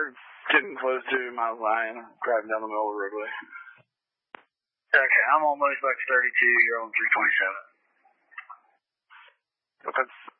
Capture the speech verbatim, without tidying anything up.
we're getting close to Miles Line, driving down the middle of the roadway. Okay, I'm on Mosebucks thirty-two, you're on three twenty-seven. Okay.